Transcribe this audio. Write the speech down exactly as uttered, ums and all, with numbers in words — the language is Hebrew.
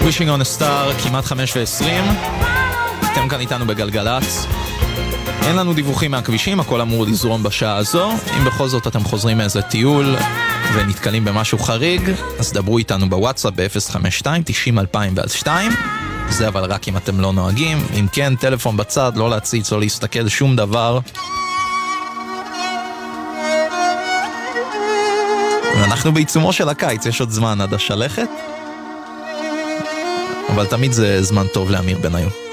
Wishing on a Star, כמעט חמש ועשרים. אתם כאן איתנו בגלגלץ. אין לנו דיווחים מהכבישים, הכל אמור לזרום בשעה הזו. אם בכל זאת אתם חוזרים מאיזה טיול ונתקלים במשהו חריג, אז דברו איתנו בוואטסאפ ב-אפס חמש שתיים תשעים אלפיים ועד שתיים. זה אבל רק אם אתם לא נוהגים. אם כן, טלפון בצד, לא להציץ, לא להסתכל, שום דבר. ואנחנו בעיצומו של הקיץ, יש עוד זמן עד השלכת. אבל תמיד זה זמן טוב לאמיר בניון.